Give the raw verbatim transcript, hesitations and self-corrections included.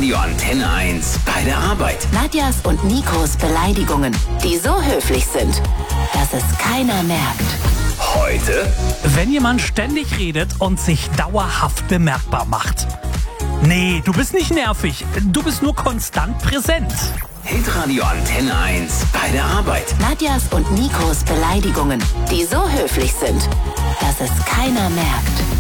Hitradio Antenne eins bei der Arbeit. Nadjas und Nikos Beleidigungen, die so höflich sind, dass es keiner merkt. Heute, wenn jemand ständig redet und sich dauerhaft bemerkbar macht. Nee, du bist nicht nervig, du bist nur konstant präsent. Hitradio Antenne eins bei der Arbeit. Nadjas und Nikos Beleidigungen, die so höflich sind, dass es keiner merkt.